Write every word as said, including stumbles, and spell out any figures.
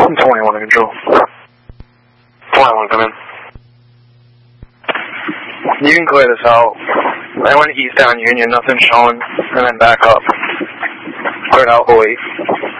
twenty-one to control. twenty-one, come in. You can clear this out. I went east down Union, nothing showing, and then back up. Cleared out Holy.